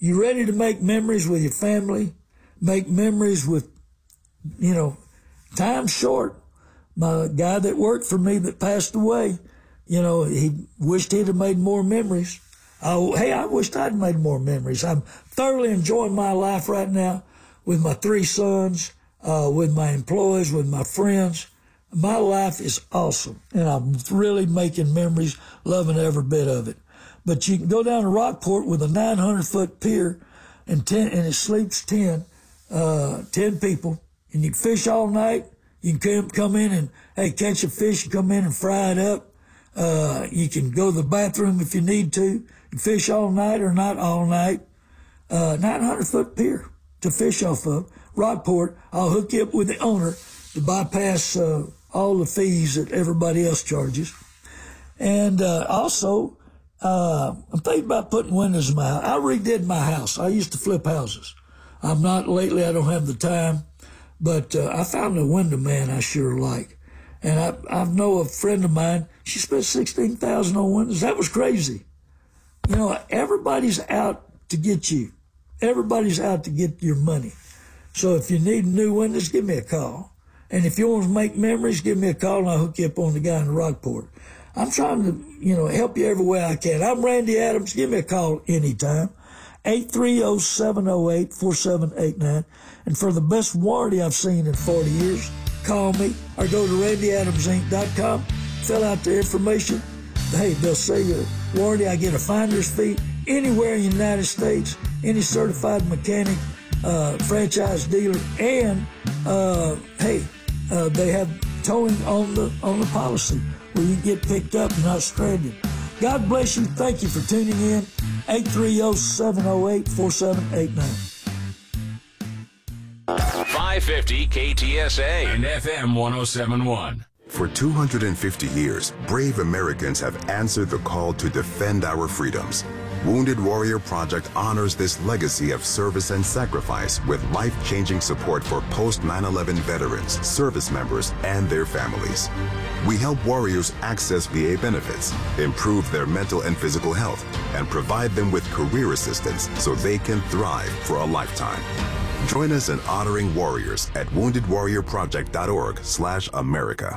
You ready to make memories with your family? Make memories with, time's short. My guy that worked for me that passed away, he wished he'd have made more memories. Oh, hey, I wished I'd made more memories. I'm thoroughly enjoying my life right now with my 3 sons, with my employees, with my friends. My life is awesome, and I'm really making memories, loving every bit of it. But you can go down to Rockport with a 900-foot pier, and it sleeps 10 people, and you can fish all night. You can come in and, catch a fish and come in and fry it up. You can go to the bathroom if you need to. You can fish all night or not all night. 900-foot pier to fish off of. Rockport, I'll hook you up with the owner to bypass all the fees that everybody else charges. And also, I'm thinking about putting windows in my house. I redid my house. I used to flip houses. I'm not lately. I don't have the time. But I found a window man I sure like. And I know a friend of mine, she spent $16,000 on windows. That was crazy. Everybody's out to get you. Everybody's out to get your money. So if you need new windows, give me a call. And if you want to make memories, give me a call and I'll hook you up on the guy in Rockport. I'm trying to, help you every way I can. I'm Randy Adams. Give me a call anytime. 830-708-4789. And for the best warranty I've seen in 40 years, call me or go to randyadamsinc.com, fill out the information. Hey, they'll say your warranty. I get a finder's fee anywhere in the United States, any certified mechanic, franchise dealer, and they have towing on the policy where you get picked up and not stranded. God bless you. Thank you for tuning in. 830-708-4789. 550 KTSA and FM 107.1. For 250 years, brave Americans have answered the call to defend our freedoms. Wounded Warrior Project honors this legacy of service and sacrifice with life-changing support for post-9/11 veterans, service members, and their families. We help warriors access VA benefits, improve their mental and physical health, and provide them with career assistance so they can thrive for a lifetime. Join us in honoring warriors at woundedwarriorproject.org/America.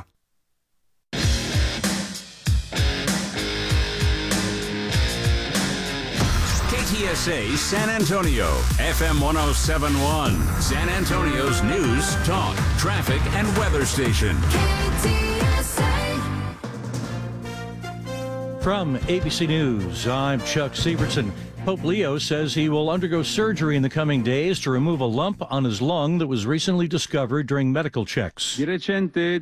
KTSA San Antonio, FM 107.1, San Antonio's news, talk, traffic, and weather station. KTSA. From ABC News, I'm Chuck Sievertson. Pope Leo says he will undergo surgery in the coming days to remove a lump on his lung that was recently discovered during medical checks. He made the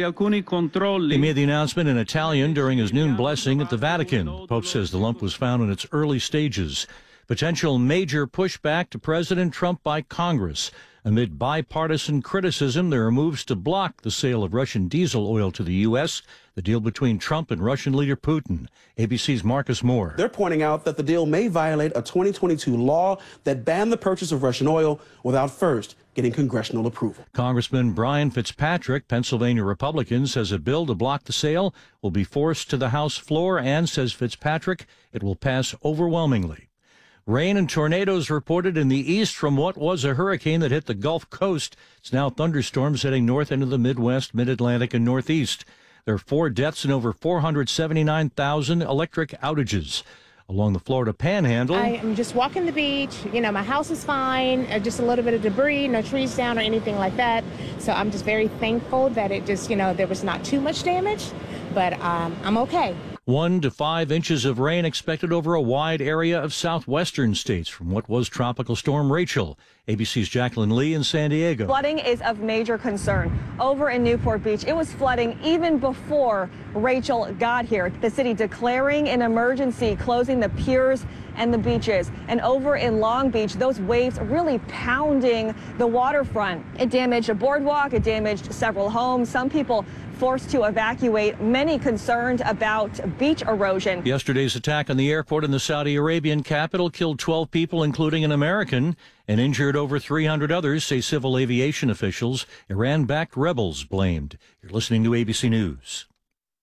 announcement in Italian during his noon blessing at the Vatican. The Pope says the lump was found in its early stages. Potential major pushback to President Trump by Congress. Amid bipartisan criticism, there are moves to block the sale of Russian diesel oil to the U.S., the deal between Trump and Russian leader Putin. ABC's Marcus Moore. They're pointing out that the deal may violate a 2022 law that banned the purchase of Russian oil without first getting congressional approval. Congressman Brian Fitzpatrick, Pennsylvania Republican, says a bill to block the sale will be forced to the House floor and, says Fitzpatrick, it will pass overwhelmingly. Rain and tornadoes reported in the east from what was a hurricane that hit the Gulf Coast. It's now thunderstorms heading north into the Midwest, Mid-Atlantic, and Northeast. There are 4 deaths and over 479,000 electric outages. Along the Florida Panhandle, I am just walking the beach. My house is fine. Just a little bit of debris, no trees down or anything like that. So I'm just very thankful that it just, there was not too much damage, but I'm okay. 1 to 5 inches of rain expected over a wide area of southwestern states from what was Tropical Storm Rachel. ABC's Jacqueline Lee in San Diego. Flooding is of major concern. Over in Newport Beach, it was flooding even before Rachel got here. The city declaring an emergency, closing the piers and the beaches. And over in Long Beach, those waves really pounding the waterfront. It damaged a boardwalk. It damaged several homes. Some people forced to evacuate, many concerned about beach erosion. Yesterday's attack on the airport in the Saudi Arabian capital killed 12 people, including an American, and injured over 300 others, say civil aviation officials. Iran-backed rebels blamed. You're listening to ABC News.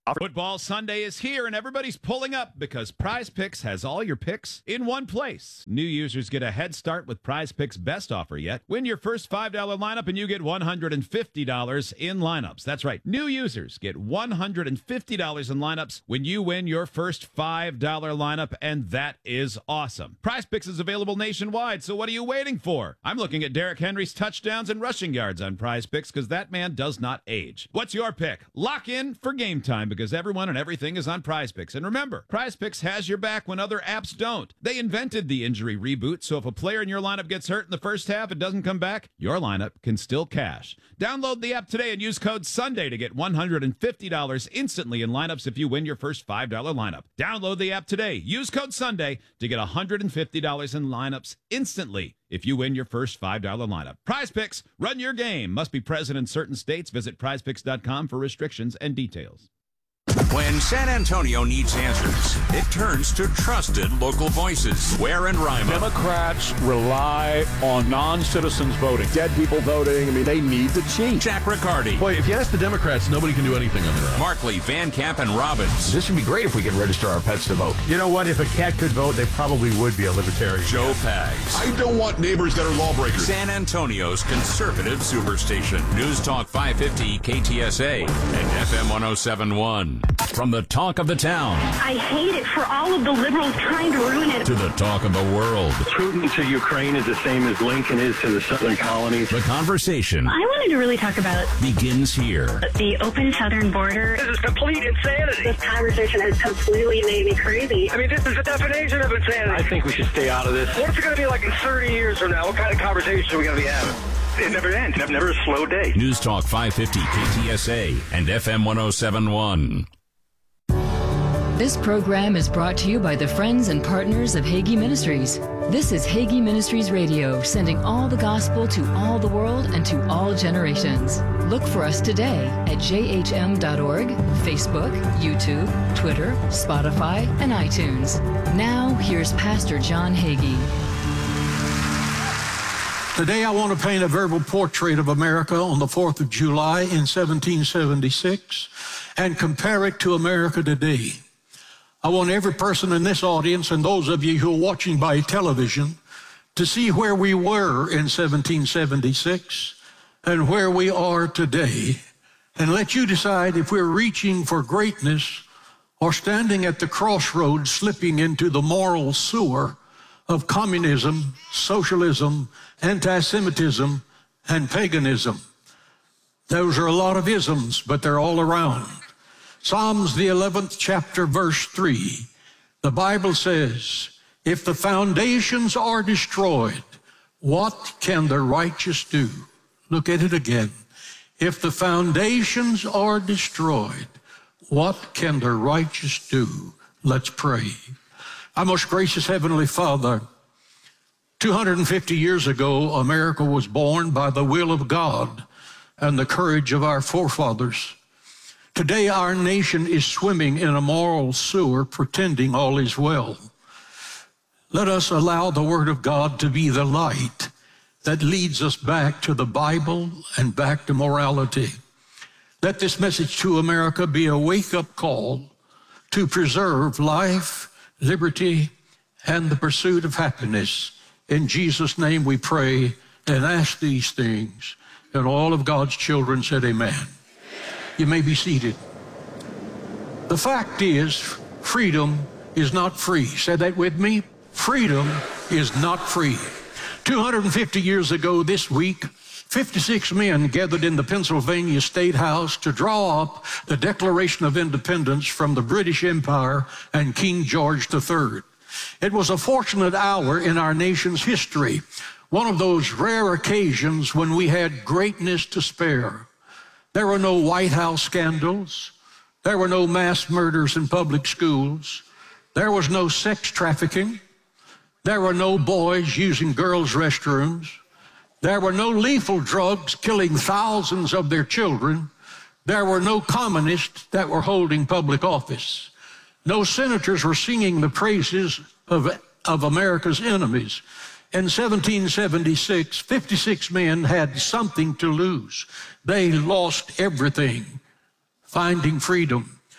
Football Sunday is here, and everybody's pulling up because Prize Picks has all your picks in one place. New users get a head start with Prize Picks' best offer yet. Win your first $5 lineup, and you get $150 in lineups. That's right. New users get $150 in lineups when you win your first $5 lineup, and that is awesome. Prize Picks is available nationwide, so what are you waiting for? I'm looking at Derrick Henry's touchdowns and rushing yards on Prize Picks because that man does not age. What's your pick? Lock in for game time because everyone and everything is on Prize Picks. And remember, Prize Picks has your back when other apps don't. They invented the injury reboot, so if a player in your lineup gets hurt in the first half and doesn't come back, your lineup can still cash. Download the app today and use code SUNDAY to get $150 instantly in lineups if you win your first $5 lineup. Download the app today. Use code SUNDAY to get $150 in lineups instantly if you win your first $5 lineup. Prize Picks, run your game. Must be present in certain states. Visit prizepicks.com for restrictions and details. When San Antonio needs answers, it turns to trusted local voices. Ware and Rima. Democrats rely on non-citizens voting. Dead people voting. I mean, they need to cheat. Jack Riccardi. Boy, if you ask the Democrats, nobody can do anything on their own. Markley, Van Camp, and Robbins. This would be great if we could register our pets to vote. You know what? If a cat could vote, they probably would be a libertarian. Joe Pags. I don't want neighbors that are lawbreakers. San Antonio's conservative superstation. News Talk 550 KTSA and FM 1071. From the talk of the town. I hate it for all of the liberals trying to ruin it. To the talk of the world. Putin to Ukraine is the same as Lincoln is to the southern colonies. The conversation. I wanted to really talk about begins here. The open southern border. This is complete insanity. This conversation has completely made me crazy. I mean, this is the definition of insanity. I think we should stay out of this. What's it going to be like in 30 years from now? What kind of conversation are we going to be having? It never ends. Never a slow day. News Talk 550 KTSA and FM 1071. This program is brought to you by the friends and partners of Hagee Ministries. This is Hagee Ministries Radio, sending all the gospel to all the world and to all generations. Look for us today at jhm.org, Facebook, YouTube, Twitter, Spotify, and iTunes. Now, here's Pastor John Hagee. Today I want to paint a verbal portrait of America on the 4th of July in 1776 and compare it to America today. I want every person in this audience and those of you who are watching by television to see where we were in 1776 and where we are today, and let you decide if we're reaching for greatness or standing at the crossroads, slipping into the moral sewer of communism, socialism, anti-Semitism, and paganism. Those are a lot of isms, but they're all around. Psalms, the 11th chapter, verse 3, the Bible says, if the foundations are destroyed, what can the righteous do? Look at it again. If the foundations are destroyed, what can the righteous do? Let's pray. Our most gracious Heavenly Father, 250 years ago, America was born by the will of God and the courage of our forefathers. Today, our nation is swimming in a moral sewer, pretending all is well. Let us allow the Word of God to be the light that leads us back to the Bible and back to morality. Let this message to America be a wake-up call to preserve life, liberty, and the pursuit of happiness. In Jesus' name we pray and ask these things. And all of God's children said amen. You may be seated. The fact is, freedom is not free. Say that with me. Freedom is not free. 250 years ago this week, 56 men gathered in the Pennsylvania State House to draw up the Declaration of Independence from the British Empire and King George III. It was a fortunate hour in our nation's history, one of those rare occasions when we had greatness to spare. There were no White House scandals. There were no mass murders in public schools. There was no sex trafficking. There were no boys using girls' restrooms. There were no lethal drugs killing thousands of their children. There were no communists that were holding public office. No senators were singing the praises of America's enemies. In 1776, 56 men had something to lose. They lost everything, finding freedom.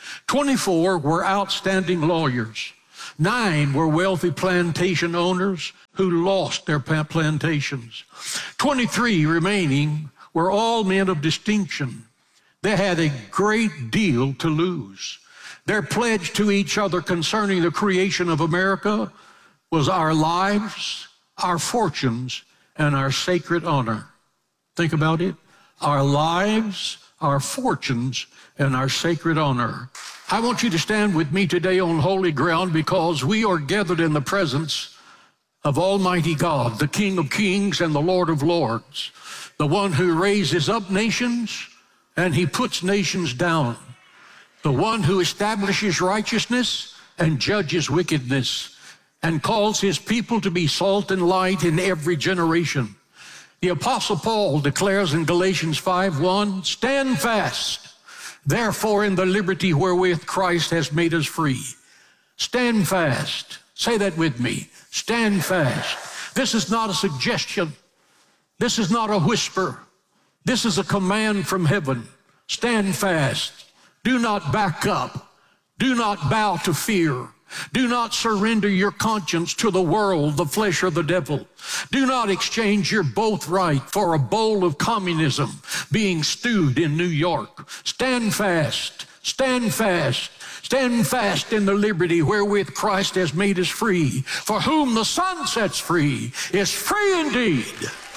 24 were outstanding lawyers. 9 were wealthy plantation owners who lost their plantations. 23 remaining were all men of distinction. They had a great deal to lose. Their pledge to each other concerning the creation of America was our lives, our fortunes, and our sacred honor. Think about it. Our lives, our fortunes, and our sacred honor. I want you to stand with me today on holy ground because we are gathered in the presence of Almighty God, the King of Kings and the Lord of Lords, the one who raises up nations and he puts nations down, the one who establishes righteousness and judges wickedness and calls his people to be salt and light in every generation. The Apostle Paul declares in Galatians 5:1, stand fast, therefore, in the liberty wherewith Christ has made us free. Stand fast. Say that with me. Stand fast. This is not a suggestion. This is not a whisper. This is a command from heaven. Stand fast. Do not back up. Do not bow to fear. Do not surrender your conscience to the world, the flesh, or the devil. Do not exchange your birthright for a bowl of communism being stewed in New York. Stand fast. Stand fast. Stand fast in the liberty wherewith Christ has made us free. For whom the Son sets free is free indeed.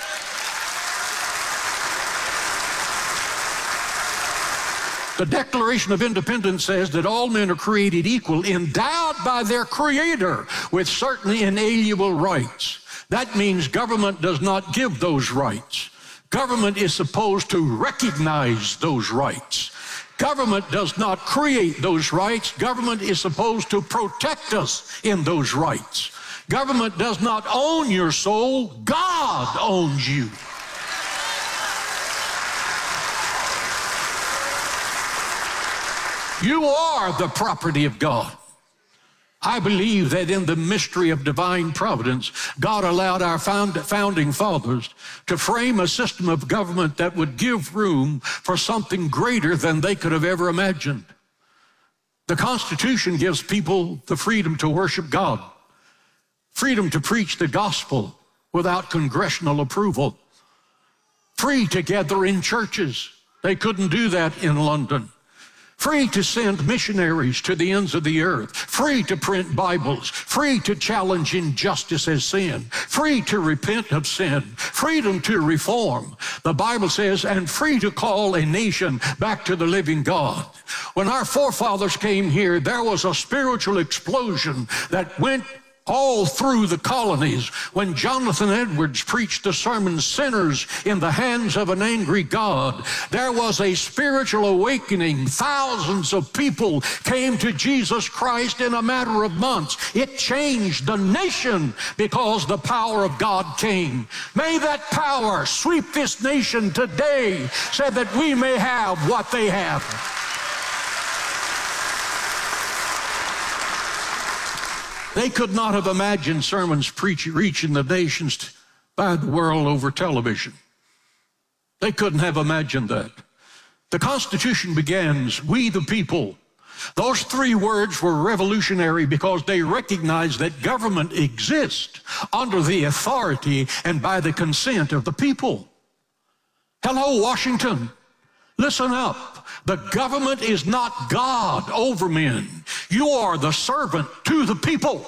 The Declaration of Independence says that all men are created equal, endowed by their Creator with certain inalienable rights. That means government does not give those rights. Government is supposed to recognize those rights. Government does not create those rights. Government is supposed to protect us in those rights. Government does not own your soul. God owns you. You are the property of God. I believe that in the mystery of divine providence, God allowed our founding fathers to frame a system of government that would give room for something greater than they could have ever imagined. The Constitution gives people the freedom to worship God, freedom to preach the gospel without congressional approval, free to gather in churches. They couldn't do that in London. Free to send missionaries to the ends of the earth, free to print Bibles, free to challenge injustice as sin, free to repent of sin, freedom to reform. The Bible says, and free to call a nation back to the living God. When our forefathers came here, there was a spiritual explosion that went all through the colonies. When Jonathan Edwards preached the sermon, Sinners in the Hands of an Angry God, there was a spiritual awakening. Thousands of people came to Jesus Christ in a matter of months. It changed the nation because the power of God came. May that power sweep this nation today so that we may have what they have. They could not have imagined sermons reaching the nations by the world over television. They couldn't have imagined that. The Constitution begins, we the people. Those 3 words were revolutionary because they recognized that government exists under the authority and by the consent of the people. Hello, Washington. Listen up. The government is not God over men. You are the servant to the people.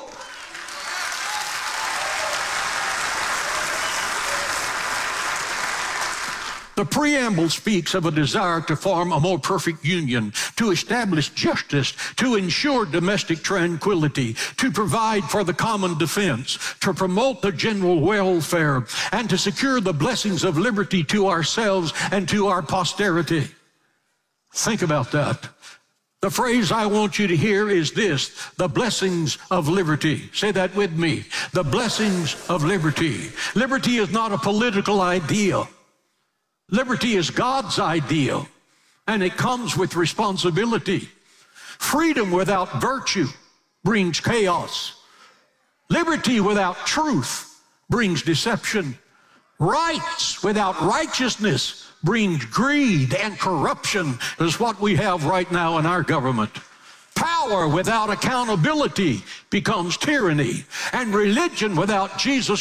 The preamble speaks of a desire to form a more perfect union, to establish justice, to ensure domestic tranquility, to provide for the common defense, to promote the general welfare, and to secure the blessings of liberty to ourselves and to our posterity. Think about that. The phrase I want you to hear is this: the blessings of liberty. Say that with me. The blessings of liberty. Liberty is not a political idea. Liberty is God's idea, and it comes with responsibility. Freedom without virtue brings chaos. Liberty without truth brings deception. Rights without righteousness brings greed and corruption, is what we have right now in our government. Power without accountability becomes tyranny. And religion without Jesus